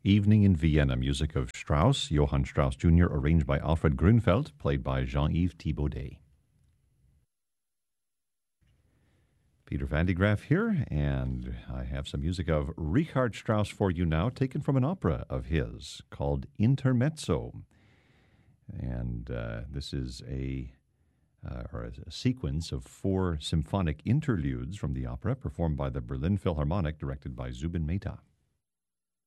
Evening in Vienna, music of Strauss, Johann Strauss Jr., arranged by Alfred Grünfeld, played by Jean-Yves Thibaudet. Peter Van de Graaff here, and I have some music of Richard Strauss for you now, taken from an opera of his called Intermezzo. And this is a sequence of 4 symphonic interludes from the opera, performed by the Berlin Philharmonic, directed by Zubin Mehta.